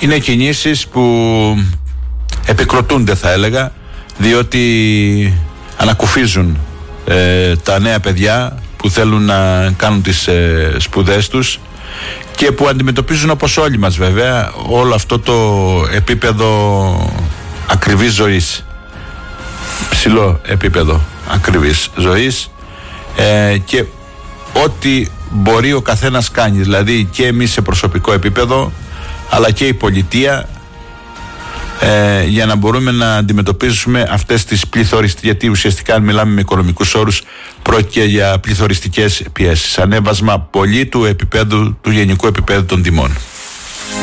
είναι κινήσεις που επικροτούνται, θα έλεγα, διότι ανακουφίζουν τα νέα παιδιά που θέλουν να κάνουν τις σπουδές τους και που αντιμετωπίζουν, όπως όλοι μας βέβαια, όλο αυτό το επίπεδο ακριβής ζωής, ψηλό επίπεδο ακριβής ζωής, και ό,τι μπορεί ο καθένας κάνει, δηλαδή και εμείς σε προσωπικό επίπεδο αλλά και η πολιτεία, για να μπορούμε να αντιμετωπίσουμε αυτές τις πληθωριστικές, γιατί ουσιαστικά αν μιλάμε με οικονομικούς όρους πρόκειται για πληθωριστικές πιέσεις, ανέβασμα πολύ του γενικού επίπεδου των τιμών.